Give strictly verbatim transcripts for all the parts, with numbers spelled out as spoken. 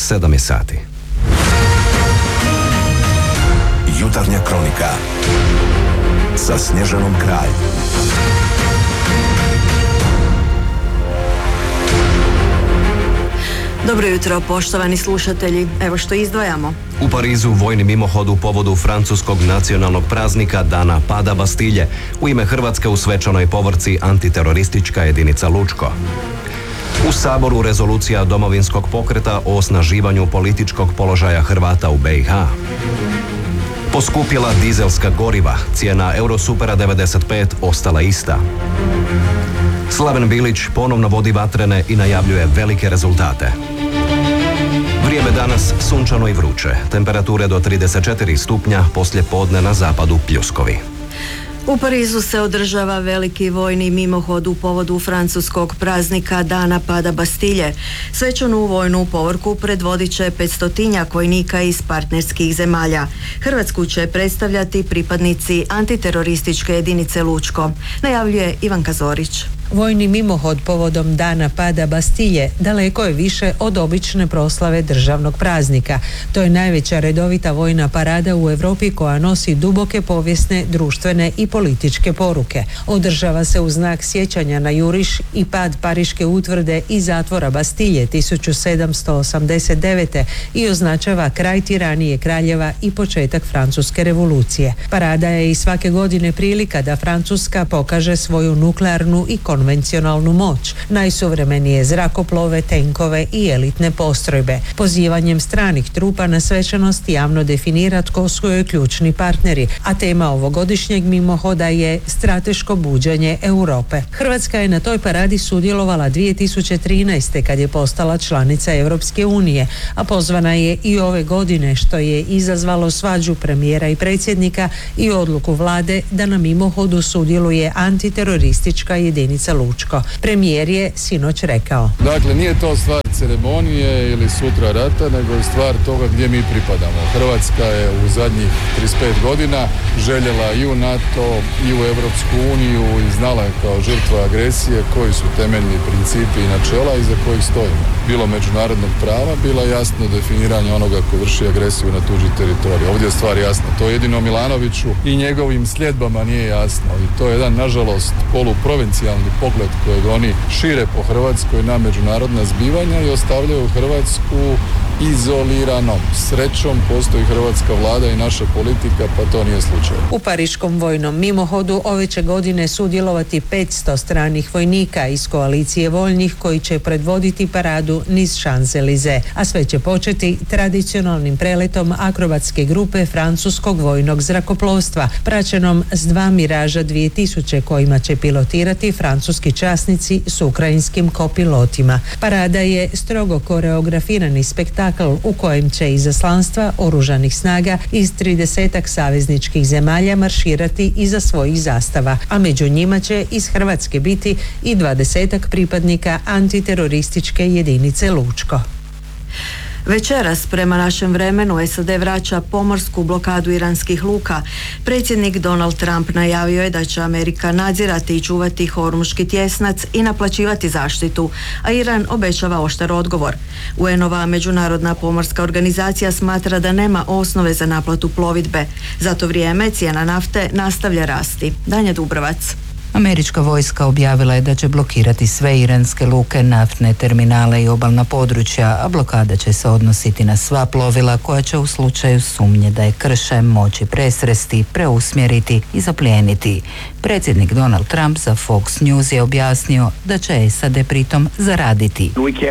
sedam je sati. Jutarnja kronika sa Snježanom Kralj. Dobro jutro, poštovani slušatelji. Evo što izdvajamo. U Parizu vojni mimohod u povodu francuskog nacionalnog praznika Dana pada Bastilje. U ime Hrvatske u svečanoj povorci antiteroristička jedinica Lučko. U Saboru rezolucija Domovinskog pokreta o osnaživanju političkog položaja Hrvata u be i ha. Poskupjela dizelska goriva, cijena Eurosupera devedeset pet ostala ista. Slaven Bilić ponovno vodi vatrene i najavljuje velike rezultate. Vrijeme danas sunčano i vruće, temperature do trideset četiri stupnja, poslije podne na zapadu pljuskovi. U Parizu se održava veliki vojni mimohod u povodu francuskog praznika Dana pada Bastilje. Svečanu vojnu povorku predvodit će petstotinjak vojnika iz partnerskih zemalja. Hrvatsku će predstavljati pripadnici antiterorističke jedinice Lučko, najavljuje Ivanka Zorić. Vojni mimohod povodom Dana pada Bastilje daleko je više od obične proslave državnog praznika. To je najveća redovita vojna parada u Europi koja nosi duboke povijesne, društvene i političke poruke. Održava se u znak sjećanja na juriš i pad Pariške utvrde i zatvora Bastilje tisuću sedamsto osamdeset devete. i označava kraj tiranije kraljeva i početak Francuske revolucije. Parada je i svake godine prilika da Francuska pokaže svoju nuklearnu i konvencionalnu moć, najsuvremenije zrakoplove, tenkove i elitne postrojbe. Pozivanjem stranih trupa na svečanost javno definira tko su joj ključni partneri, a tema ovogodišnjeg mimohoda je strateško buđenje Europe. Hrvatska je na toj paradi sudjelovala dvije tisuće trinaeste. kad je postala članica Europske unije, a pozvana je i ove godine, što je izazvalo svađu premijera i predsjednika i odluku vlade da na mimohodu sudjeluje antiteroristička jedinica Lučko. Premijer je sinoć rekao: Dakle, nije to stvar ceremonije ili sutra rata, nego je stvar toga gdje mi pripadamo. Hrvatska je u zadnjih trideset pet godina željela i u NATO i u Europsku uniju i znala je kao žrtva agresije koji su temeljni principi i načela iza kojih stojimo. Bilo međunarodnog prava, bilo jasno definiranje onoga ko vrši agresiju na tuđi teritorij. Ovdje je stvar jasna. To jedino Milanoviću i njegovim sljedbama nije jasno. I to je jedan, nažalost, poluprovincijalni pogled kojeg oni šire po Hrvatskoj na međunarodna zbivanja i ostavljaju Hrvatsku izoliranom. Srećom postoji hrvatska vlada i naša politika, pa to nije slučaj. U Pariškom vojnom mimohodu ove će godine sudjelovati petsto stranih vojnika iz koalicije voljnih koji će predvoditi paradu niz Champs-Élysées, a sve će početi tradicionalnim preletom akrobatske grupe francuskog vojnog zrakoplovstva, praćenom s dva Miraža dvije tisuće kojima će pilotirati francuski časnici s ukrajinskim kopilotima. Parada je strogo koreografirani spektakl u kojem će izaslanstva oružanih snaga iz tridesetak savezničkih zemalja marširati iza svojih zastava, a među njima će iz Hrvatske biti i dvadesetak pripadnika antiterorističke jedinice Lučko. Večeras, prema našem vremenu, es a de vraća pomorsku blokadu iranskih luka. Predsjednik Donald Trump najavio je da će Amerika nadzirati i čuvati Hormuški tjesnac i naplaćivati zaštitu, a Iran obećava oštar odgovor. U en-ova međunarodna pomorska organizacija smatra da nema osnove za naplatu plovidbe. Za to vrijeme cijena nafte nastavlja rasti. Danja Dubrovac. Američka vojska objavila je da će blokirati sve iranske luke, naftne terminale i obalna područja, a blokada će se odnositi na sva plovila koja će u slučaju sumnje da je krše moći presresti, preusmjeriti i zaplijeniti. Predsjednik Donald Trump za Fox News je objasnio da će es a de pritom zaraditi.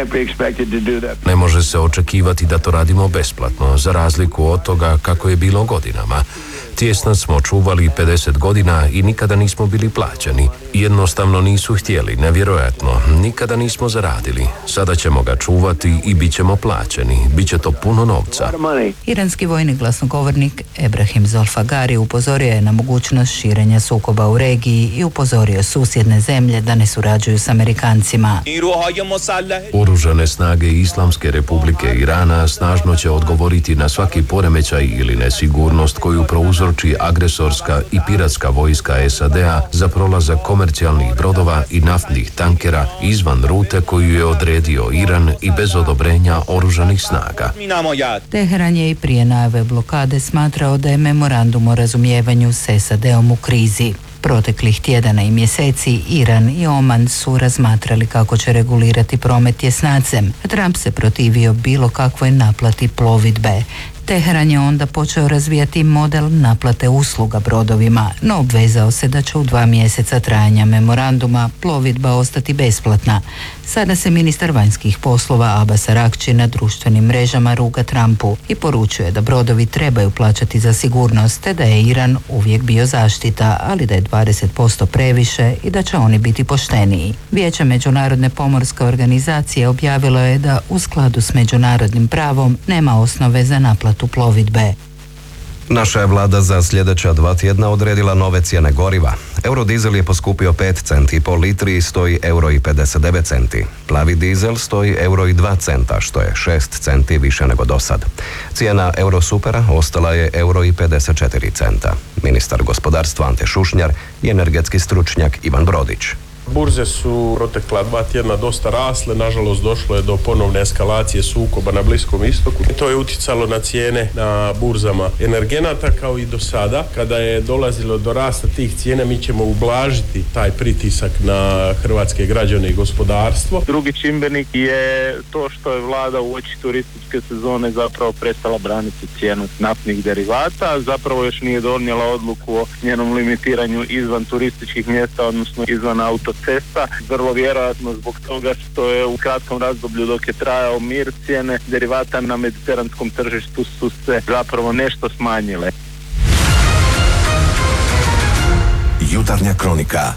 Ne može se očekivati da to radimo besplatno, za razliku od toga kako je bilo godinama. Tjesnac smo čuvali pedeset godina i nikada nismo bili plaćani. Jednostavno nisu htjeli, nevjerojatno. Nikada nismo zaradili. Sada ćemo ga čuvati i bit ćemo plaćeni. Biće to puno novca. Iranski vojni glasnogovornik Ebrahim Zolfagari upozorio je na mogućnost širenja sukoba u regiji i upozorio susjedne zemlje da ne surađuju s Amerikancima. Oružane snage Islamske republike Irana snažno će odgovoriti na svaki poremećaj ili nesigurnost koju prouzroči agresorska i piratska vojska es a de a za prolazak komercijalnih komercijalnih brodova i naftnih tankera izvan rute koju je odredio Iran i bez odobrenja oružanih snaga. Teheran je i prije najave blokade smatrao da je memorandum o razumijevanju s S A D-om u krizi. Proteklih tjedana i mjeseci Iran i Oman su razmatrali kako će regulirati promet tjesnacem. Trump se protivio bilo kakvoj naplati plovidbe. Teheran je onda počeo razvijati model naplate usluga brodovima, no obvezao se da će u dva mjeseca trajanja memoranduma plovidba ostati besplatna. Sada se ministar vanjskih poslova Abbas Araghchi na društvenim mrežama ruga Trumpu i poručuje da brodovi trebaju plaćati za sigurnost, te da je Iran uvijek bio zaštita, ali da je dvadeset posto previše i da će oni biti pošteniji. Vijeće Međunarodne pomorske organizacije objavilo je da u skladu s međunarodnim pravom nema osnove za naplatu plovidbe. Naša je vlada za sljedeća dva tjedna odredila nove cijene goriva. Eurodizel je poskupio pet centi po litri i stoji euro i pedeset devet centi. Plavi dizel stoji euro i dva centa, što je šest centi više nego dosad. Cijena Eurosupera ostala je euro i pedeset četiri centa. Ministar gospodarstva Ante Šušnjar i energetski stručnjak Ivan Brodić. Burze su protekla dva tjedna dosta rasle, nažalost došlo je do ponovne eskalacije sukoba na Bliskom istoku. To je utjecalo na cijene na burzama energenata kao i do sada. Kada je dolazilo do rasta tih cijena, mi ćemo ublažiti taj pritisak na hrvatske građane i gospodarstvo. Drugi čimbenik je to što je vlada u oči turističke sezone zapravo prestala braniti cijenu naftnih derivata, zapravo još nije donijela odluku o njenom limitiranju izvan turističkih mjesta, odnosno izvan auto cesta, vrlo vjerojatno zbog toga što je u kratkom razdoblju dok je trajao mir cijene derivata na mediteranskom tržištu su se zapravo nešto smanjile. Jutarnja kronika.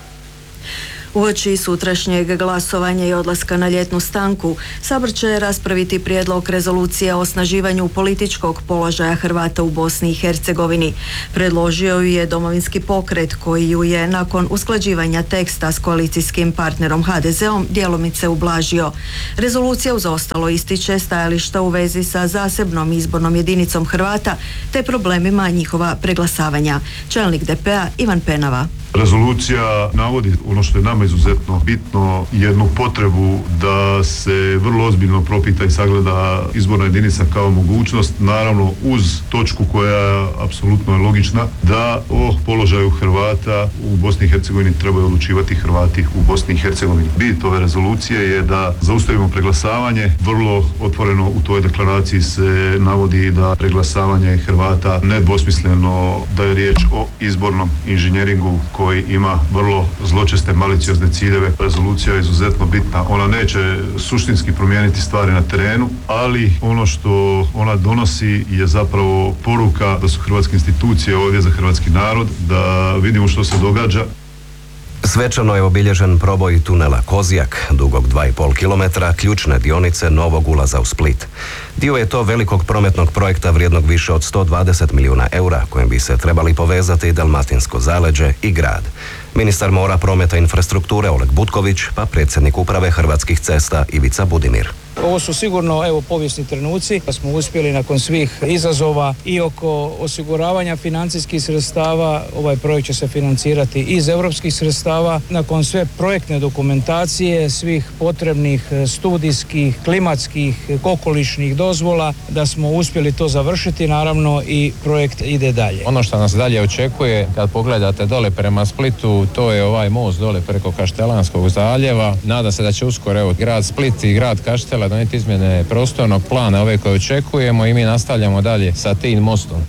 Uoči sutrašnjeg glasovanja i odlaska na ljetnu stanku, Sabor će raspraviti prijedlog rezolucije o osnaživanju političkog položaja Hrvata u Bosni i Hercegovini. Predložio ju je Domovinski pokret, koji ju je nakon usklađivanja teksta s koalicijskim partnerom ha de zeom djelomice ublažio. Rezolucija uz ostalo ističe stajališta u vezi sa zasebnom izbornom jedinicom Hrvata te problemima njihova preglasavanja. Čelnik de pe a Ivan Penava. Rezolucija navodi ono što je nama izuzetno bitno, jednu potrebu da se vrlo ozbiljno propita i sagleda izborna jedinica kao mogućnost, naravno uz točku koja apsolutno je logična, da o položaju Hrvata u Bosni i Hercegovini trebaju odlučivati Hrvati u Bosni i Hercegovini. Bit ove rezolucije je da zaustavimo preglasavanje. Vrlo otvoreno u toj deklaraciji se navodi da preglasavanje Hrvata nedvosmisleno da je riječ o izbornom inženjeringu koji ima vrlo zločeste, maliciozne ciljeve. Rezolucija je izuzetno bitna. Ona neće suštinski promijeniti stvari na terenu, ali ono što ona donosi je zapravo poruka da su hrvatske institucije ovdje za hrvatski narod, da vidimo što se događa. Svečano je obilježen proboj tunela Kozjak, dugog dva i pol kilometra, ključne dionice novog ulaza u Split. Dio je to velikog prometnog projekta vrijednog više od sto dvadeset milijuna eura, kojim bi se trebali povezati Dalmatinsko zaleđe i grad. Ministar mora, prometa i infrastrukture Oleg Butković, pa predsjednik uprave Hrvatskih cesta Ivica Budimir. Ovo su sigurno evo povijesni trenuci da smo uspjeli nakon svih izazova i oko osiguravanja financijskih sredstava. Ovaj projekt će se financirati iz europskih sredstava. Nakon sve projektne dokumentacije, svih potrebnih studijskih, klimatskih, okolišnih dozvola, da smo uspjeli to završiti, naravno i projekt ide dalje. Ono što nas dalje očekuje, kad pogledate dole prema Splitu, to je ovaj most dole preko Kaštelanskog zaljeva. Nadam se da će uskoro evo grad Split i grad Kaštela donijeti izmjene prostornog plana ove koje očekujemo i mi nastavljamo dalje sa tim mostom.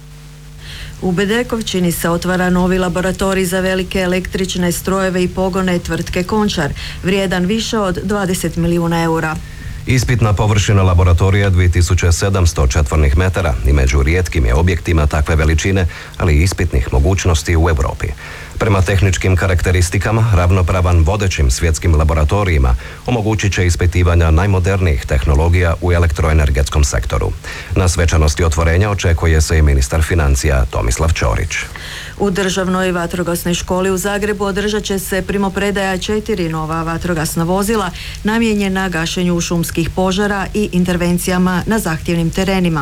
U Bedekovčini se otvara novi laboratorij za velike električne strojeve i pogone tvrtke Končar, vrijedan više od dvadeset milijuna eura. Ispitna površina laboratorija dvije tisuće sedamsto četvornih metara i među rijetkim je objektima takve veličine, ali i ispitnih mogućnosti u Europi. Prema tehničkim karakteristikama, ravnopravan vodećim svjetskim laboratorijima, omogućit će ispitivanja najmodernijih tehnologija u elektroenergetskom sektoru. Na svečanosti otvorenja očekuje se i ministar financija Tomislav Ćorić. U Državnoj vatrogasnoj školi u Zagrebu održat će se primopredaja četiri nova vatrogasna vozila namijenjena gašenju šumskih požara i intervencijama na zahtjevnim terenima.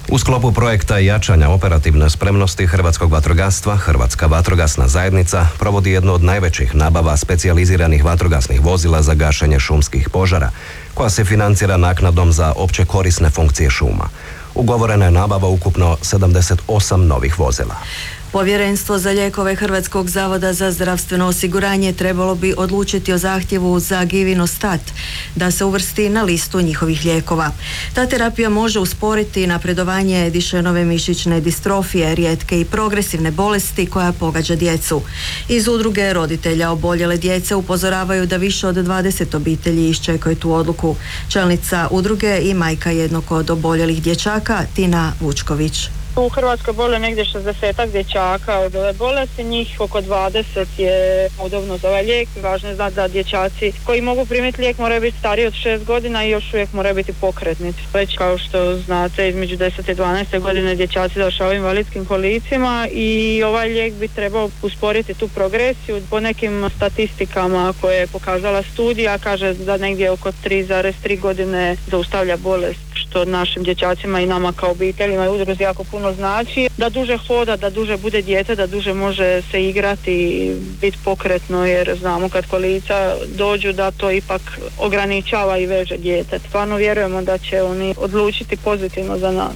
U sklopu projekta jačanja operativne spremnosti hrvatskog vatrogastva, Hrvatska vatrogasna zajednica provodi jednu od najvećih nabava specijaliziranih vatrogasnih vozila za gašenje šumskih požara, koja se financira naknadom za opće korisne funkcije šuma. Ugovorena je nabava ukupno sedamdeset osam novih vozila. Povjerenstvo za lijekove Hrvatskog zavoda za zdravstveno osiguranje trebalo bi odlučiti o zahtjevu za Givinostat da se uvrsti na listu njihovih lijekova. Ta terapija može usporiti napredovanje Dušenove mišićne distrofije, rijetke i progresivne bolesti koja pogađa djecu. Iz udruge roditelja oboljele djece upozoravaju da više od dvadeset obitelji iščekaju tu odluku. Čelnica udruge i majka jednog od oboljelih dječaka, Tina Vučković. U Hrvatskoj boluje negdje šezdesetak dječaka od ove bolesti, njih oko dvadeset je udobno za ovaj lijek. Važno je znati da dječaci koji mogu primiti lijek moraju biti stariji od šest godina i još uvijek moraju biti pokretni. Već kao što znate, između deset i dvanaest godine dječaci završavaju invalidskim kolicima i ovaj lijek bi trebao usporiti tu progresiju. Po nekim statistikama koje je pokazala studija, kaže da negdje oko tri zarez tri godine zaustavlja bolest, što našim dječacima i nama kao obiteljima i udruzi jako puno znači. Da duže hoda, da duže bude dijete, da duže može se igrati i biti pokretno, jer znamo kad kolica dođu da to ipak ograničava i veže dijete. Stvarno vjerujemo da će oni odlučiti pozitivno za nas.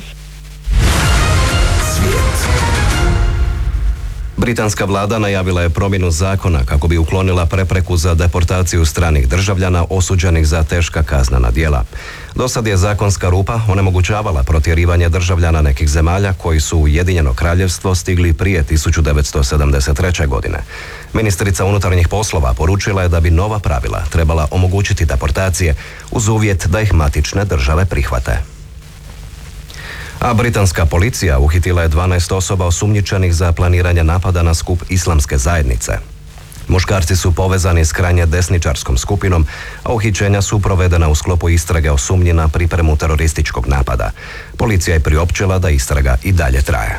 Britanska vlada najavila je promjenu zakona kako bi uklonila prepreku za deportaciju stranih državljana osuđenih za teška kaznena djela. Dosad je zakonska rupa onemogućavala protjerivanje državljana nekih zemalja koji su u Ujedinjeno Kraljevstvo stigli prije tisuću devetsto sedamdeset treće. godine. Ministrica unutarnjih poslova poručila je da bi nova pravila trebala omogućiti deportacije uz uvjet da ih matične države prihvate. A britanska policija uhitila je dvanaest osoba osumnjičenih za planiranje napada na skup islamske zajednice. Muškarci su povezani s krajnje desničarskom skupinom, a uhićenja su provedena u sklopu istrage o sumnji na pripremu terorističkog napada. Policija je priopćila da istraga i dalje traje.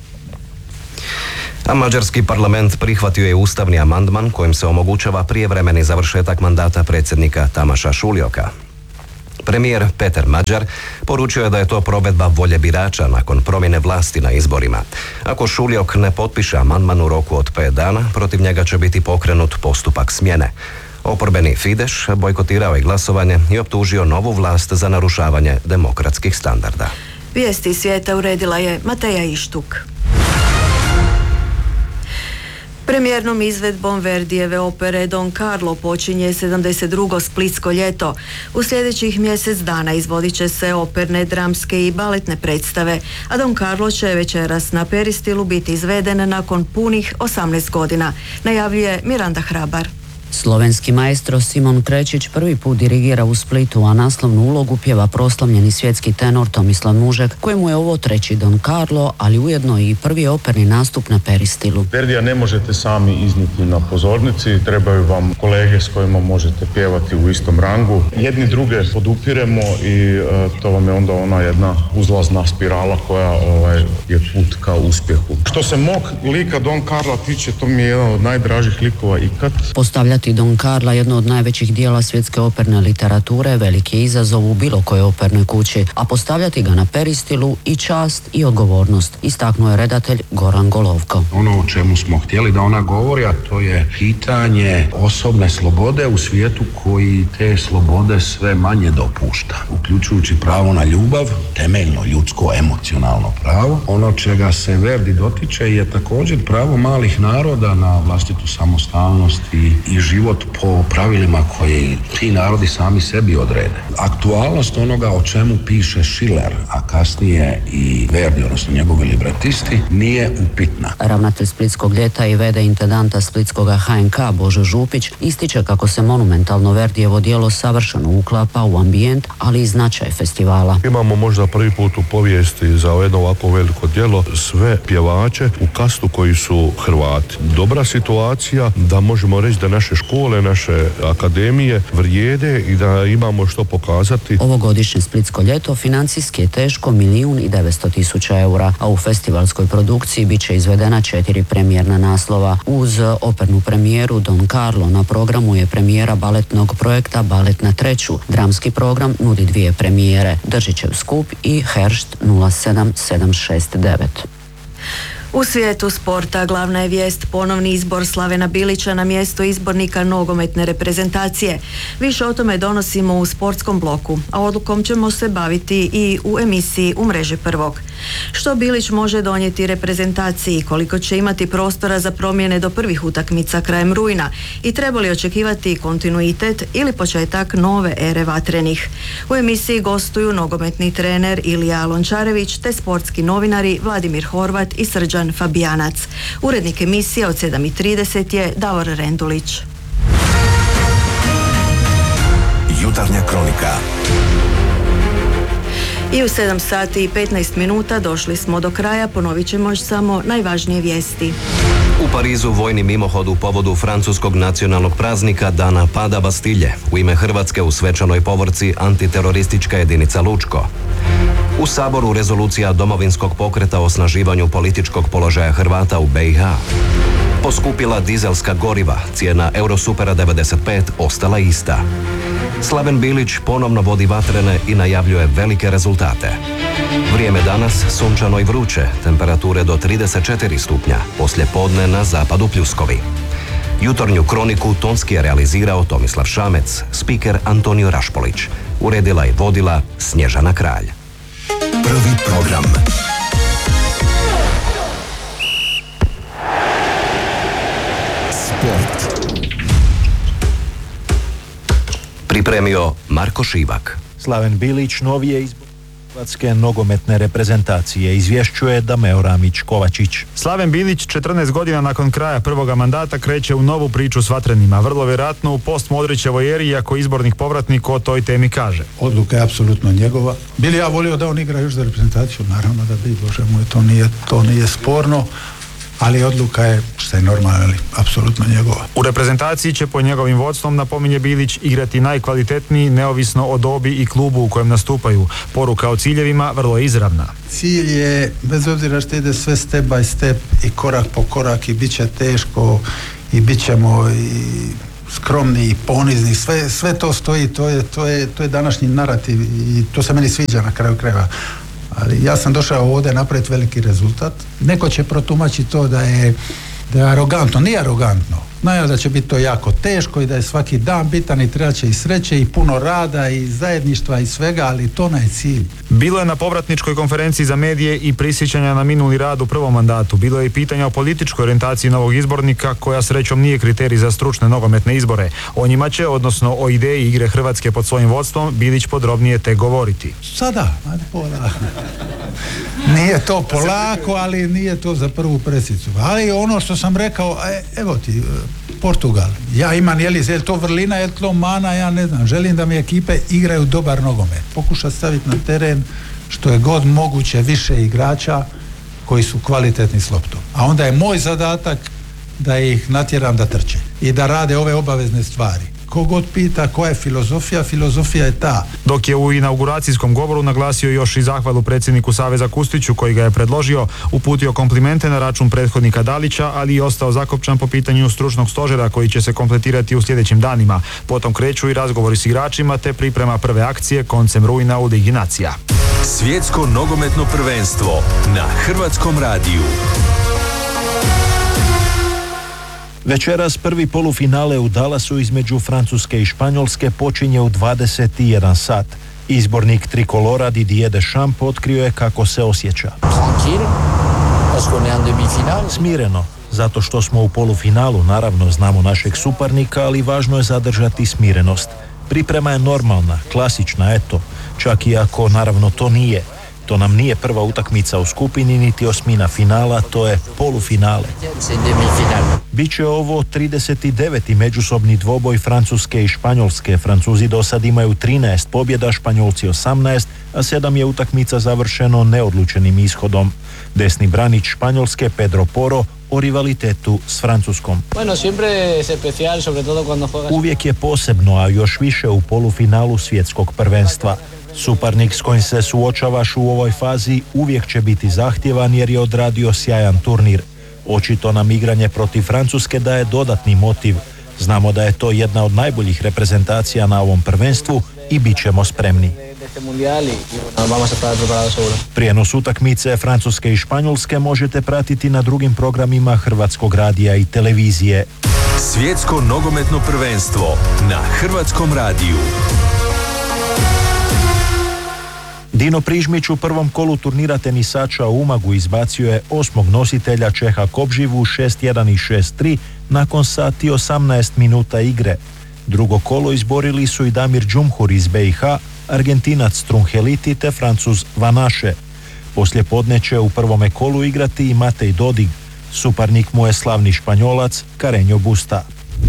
A mađarski parlament prihvatio je ustavni amandman kojim se omogućava prijevremeni završetak mandata predsjednika Tamaša Šuljoka. Premijer Peter Mađar poručio je da je to provedba volje birača nakon promjene vlasti na izborima. Ako Šuljok ne potpiše amandman u roku od pet dana, protiv njega će biti pokrenut postupak smjene. Oporbeni Fidesz bojkotirao je glasovanje i optužio novu vlast za narušavanje demokratskih standarda. Vijesti svijeta uredila je Mateja Ištuk. Premijernom izvedbom Verdijeve opere Don Carlo počinje sedamdeset drugo splitsko ljeto. U sljedećih mjesec dana izvodit će se operne, dramske i baletne predstave, a Don Carlo će večeras na Peristilu biti izveden nakon punih osamnaest godina, najavljuje Miranda Hrabar. Slovenski maestro Simon Krečić prvi put dirigira u Splitu, a naslovnu ulogu pjeva proslavljeni svjetski tenor Tomislav Mužek, kojemu je ovo treći Don Carlo, ali ujedno i prvi operni nastup na Peristilu. Verdija ne možete sami iznijeti na pozornici, trebaju vam kolege s kojima možete pjevati u istom rangu. Jedni druge podupiremo i e, to vam je onda ona jedna uzlazna spirala koja ovaj, je put ka uspjehu. Što se mog lika Don Carla tiče, to mi je jedan od najdražih likova ikad. Postavljati Don Carla, jedno od najvećih dijela svjetske operne literature, veliki izazov u bilo kojoj opernoj kući, a postavljati ga na Peristilu i čast i odgovornost, istaknuo je redatelj Goran Golovko. Ono o čemu smo htjeli da ona govori, a to je pitanje osobne slobode u svijetu koji te slobode sve manje dopušta, uključujući pravo na ljubav, temeljno ljudsko emocionalno pravo. Ono čega se Verdi dotiče je također pravo malih naroda na vlastitu samostalnost i, i život po pravilima koje ti narodi sami sebi odrede. Aktualnost onoga o čemu piše Schiller, a kasnije i Verdi, odnosno njegovi libretisti, nije upitna. Ravnatelj Splitskog ljeta i vede intendanta Splitskoga H N K Božo Župić ističe kako se monumentalno Verdijevo djelo savršeno uklapa u ambijent, ali i značaj festivala. Imamo možda prvi put u povijesti za jedno ovako veliko djelo sve pjevače u kastu koji su Hrvati. Dobra situacija da možemo reći da naše škole, naše akademije vrijede i da imamo što pokazati. Ovogodišnje Splitsko ljeto financijski je teško milijun i devetsto tisuća eura, a u festivalskoj produkciji bit će izvedena četiri premijerna naslova. Uz opernu premijeru Don Carlo na programu je premijera baletnog projekta Balet na treću. Dramski program nudi dvije premijere, Držićev skup i Heršt nula sedam sedam šest devet. U svijetu sporta glavna je vijest ponovni izbor Slavena Bilića na mjesto izbornika nogometne reprezentacije. Više o tome donosimo u sportskom bloku, a odlukom ćemo se baviti i u emisiji U mreži prvog. Što Bilić može donijeti reprezentaciji, koliko će imati prostora za promjene do prvih utakmica krajem rujna i treba li očekivati kontinuitet ili početak nove ere vatrenih. U emisiji gostuju nogometni trener Ilija Lončarević te sportski novinari Vladimir Horvat i Srđan Fabijanac. Urednik emisije od sedam i trideset je Davor Rendulić. Jutarnja kronika. I u sedam sati i petnaest minuta došli smo do kraja, ponovit ćemo još samo najvažnije vijesti. U Parizu vojni mimohod u povodu francuskog nacionalnog praznika Dana pada Bastilje. U ime Hrvatske u svečanoj povorci antiteroristička jedinica Lučko. U Saboru rezolucija domovinskog pokreta o osnaživanju političkog položaja Hrvata u be i ha. Poskupila dizelska goriva, cijena Eurosupera devedeset pet ostala ista. Slaven Bilić ponovno vodi vatrene i najavljuje velike rezultate. Vrijeme danas sunčano i vruće, temperature do trideset četiri stupnja, poslije podne na zapadu pljuskovi. Jutarnju kroniku tonski je realizirao Tomislav Šamec, spiker Antonio Rašpolić. Uredila i vodila Snježana Kralj. Prvi program. Sport. Pripremio Marko Šivak. Slaven Bilić novi je izbor Hrvatske nogometne reprezentacije, izvješćuje Dameo Ramić-Kovačić. Slaven Bilić četrnaest godina nakon kraja prvoga mandata kreće u novu priču s vatrenima, vrlo vjerojatno u post-Modrićevoj eri, iako izbornik povratnik o toj temi kaže. Odluka je apsolutno njegova. Bili ja volio da on igra još za reprezentaciju, naravno da bi, Bože moj, to nije, to nije sporno. Ali odluka je, što je normalno, ali apsolutno njegova. U reprezentaciji će po njegovim vodstvom, napominje Bilić, igrati najkvalitetniji neovisno o dobi i klubu u kojem nastupaju. Poruka o ciljevima vrlo je izravna. Cilj je, bez obzira što ide sve step by step i korak po korak i bit će teško i bit ćemo i skromni i ponizni, sve, sve to stoji, to je, to, je, to je današnji narativ i to se meni sviđa na kraju krajeva. Ali ja sam došao ovdje napraviti veliki rezultat. Neko će protumačiti to da je, da je arogantno. Nije arogantno. Znaju da će biti to jako teško i da je svaki dan bitan i treba će i sreće i puno rada i zajedništva i svega, ali to je cilj. Bilo je na povratničkoj konferenciji za medije i prisjećanja na minuli rad u prvom mandatu. Bilo je i pitanja o političkoj orijentaciji novog izbornika, koja srećom nije kriterij za stručne nogometne izbore. O njima će, odnosno o ideji igre Hrvatske pod svojim vodstvom, Bilić podrobnije te govoriti. Sada, ajde polako. Nije to polako, ali nije to za prvu presicu. Ali ono što sam rekao, evo ti, Portugal. Ja imam, je li, je li to vrlina, je li to mana, ja ne znam. Želim da mi ekipe igraju dobar nogomet. Pokuša staviti na teren što je god moguće više igrača koji su kvalitetni s loptom. A onda je moj zadatak da ih natjeram da trče i da rade ove obavezne stvari. Kogod pita koja je filozofija, filozofija je ta. Dok je u inauguracijskom govoru naglasio još i zahvalu predsjedniku Saveza Kustiću, koji ga je predložio, uputio komplimente na račun prethodnika Dalića, ali i ostao zakopčan po pitanju stručnog stožera koji će se kompletirati u sljedećim danima. Potom kreću i razgovori s igračima te priprema prve akcije koncem rujna u Ligi nacija. Svjetsko nogometno prvenstvo na Hrvatskom radiju. Večeras prvi polufinale u Dallasu između Francuske i Španjolske počinje u dvadeset jedan sat. Izbornik trikolora Didier Deschamps otkrio je kako se osjeća. Smireno, zato što smo u polufinalu, naravno znamo našeg suparnika, ali važno je zadržati smirenost. Priprema je normalna, klasična, eto, čak i ako naravno to nije. To nam nije prva utakmica u skupini niti osmina finala, to je polufinale. Biće ovo trideset deveti međusobni dvoboj Francuske i Španjolske. Francuzi do sad imaju trinaest pobjeda, Španjolci osamnaest, a sedam je utakmica završeno neodlučenim ishodom. Desni branič Španjolske Pedro Porro o rivalitetu s Francuskom. Uvijek je posebno, a još više u polufinalu svjetskog prvenstva. Suparnik s kojim se suočavaš u ovoj fazi uvijek će biti zahtjevan jer je odradio sjajan turnir. Očito nam igranje protiv Francuske daje dodatni motiv. Znamo da je to jedna od najboljih reprezentacija na ovom prvenstvu i bit ćemo spremni. Prijenos utakmice Francuske i Španjolske možete pratiti na drugim programima Hrvatskog radija i televizije. Svjetsko nogometno prvenstvo na Hrvatskom radiju. Dino Prižmić u prvom kolu turnira tenisača u Umagu izbacio je osmog nositelja Čeha Kobživu šest jedan i šest tri nakon sat i osamnaest minuta igre. Drugo kolo izborili su i Damir Džumhur iz B i H, Argentinac Strunheliti te Francuz Vanaše. Poslije podne će u prvome kolu igrati i Matej Dodig. Suparnik mu je slavni Španjolac Carreño Busta.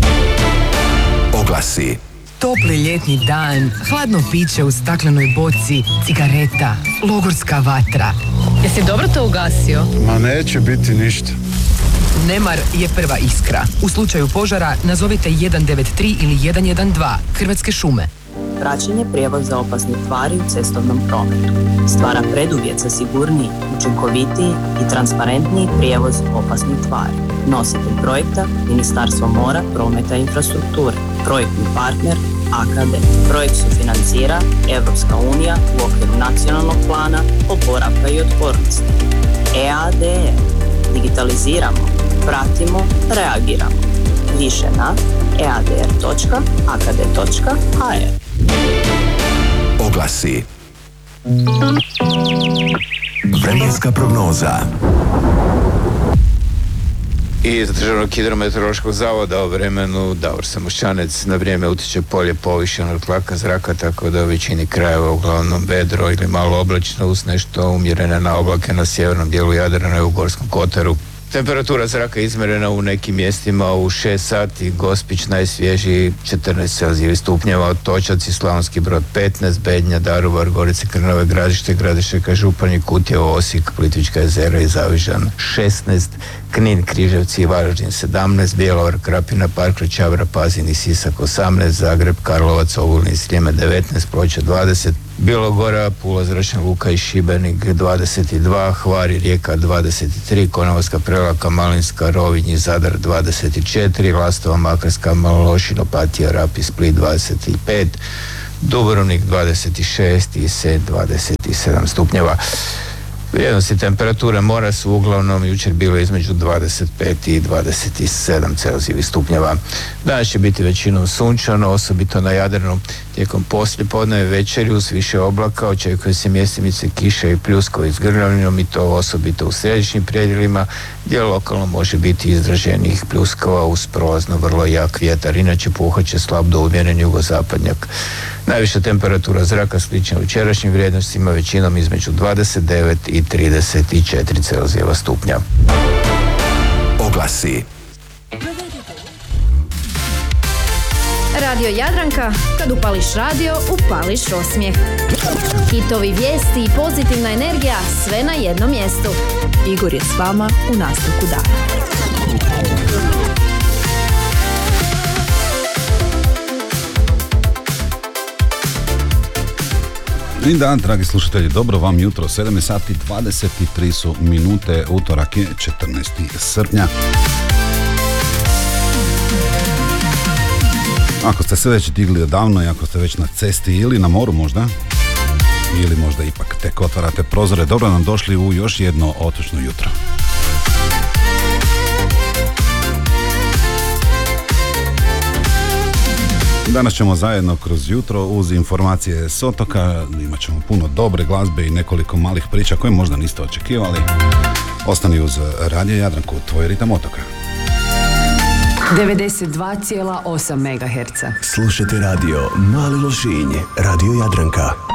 Oglasi. Topli ljetni dan, hladno piće u staklenoj boci, cigareta, logorska vatra. Jesi dobro to ugasio? Ma neće biti ništa. Nemar je prva iskra. U slučaju požara nazovite jedan devet tri ili jedan jedan dva Hrvatske šume. Praćenje prijevoza opasnih tvari u cestovnom prometu stvara preduvjet za sigurniji, učinkovitiji i transparentniji prijevoz opasnih tvari. Nositelj projekta Ministarstvo mora, prometa i infrastrukture. Projektni partner A K D. Projekt sufinancira Europska unija u okviru nacionalnog plana oporavka i otpornosti. E A D R. Digitaliziramo, pratimo, reagiramo. Više na e a d r točka a k d točka h r. Oglasi. Vremenska prognoza. Iz Državnog hidrometeorološkog zavoda o vremenu Davor Samošćanec. Na vrijeme utječe polje povišenog tlaka zraka, tako da u većini krajeva uglavnom vedro ili malo oblačno uz nešto umjerene na oblake na sjevernom dijelu Jadrana i u Gorskom kotaru. Temperatura zraka izmjerena u nekim mjestima u šest sati, Gospić najsvježiji četrnaest celzijevih stupnjeva, Otočac i Slavonski Brod petnaest, Bednja, Daruvar, Gorice, Krnove, Gradište, Gradišćaka, Županji, Kutjevo, Osijek, Plitvička jezera i Zavižan šesnaest, Knin, Križevci i Varaždin sedamnaest, Bjelovar, Krapina, Park, Čavra, Pazin i Sisak osamnaest, Zagreb, Karlovac, Ogulin i Sljeme devetnaest, Ploče dvadeset, Bilogora, Pula, Zračna luka i Šibenik dvadeset dva, Hvar i Rijeka dvadeset tri, Konavolska, Prelaka, Malinska, Rovinj i Zadar dvadeset četiri, Lastova, Makarska, Malološin, Opatija, Rab i Split dvadeset pet, Dubrovnik dvadeset šest i Senj dvadeset sedam stupnjeva. Vrijednosti temperature mora su uglavnom jučer bilo između dvadeset pet i dvadeset sedam celzijevih stupnjeva. Danas će biti većinom sunčano, osobito na Jadranu. Tijekom poslijepodneve večeri uz više oblaka očekuje se mjestimice kiše i pljuskovi s grmljavinom i to osobito u središnjim predjelima gdje lokalno može biti izraženih pljuskova uz prolazno vrlo jak vjetar. Inače puhat će slab do umjeren jugozapadnjak. Najviša temperatura zraka slična jučerašnjim vrijednostima, većinom između dvadeset devet i trideset četiri celzijeva stupnja. Oglasi. Radio Jadranka, kad upališ radio, upališ osmijeh. Hitovi, vijesti i pozitivna energija, sve na jednom mjestu. Igor je s vama u nastavku dana. I dan, dragi slušatelji, dobro vam jutro, sedam sati dvadeset tri su minute, utorak je četrnaesti srpnja. Ako ste se već digli odavno i ako ste već na cesti ili na moru možda, ili možda ipak tek otvarate prozore, dobro nam došli u još jedno otočno jutro. Danas ćemo zajedno kroz jutro uz informacije s otoka, imat ćemo puno dobre glazbe i nekoliko malih priča koje možda niste očekivali. Ostani uz Radio Jadranku, tvoj ritam otoka. devedeset dva zarez osam megaherca. Slušajte radio Mali Lošinj, Radio Jadranka.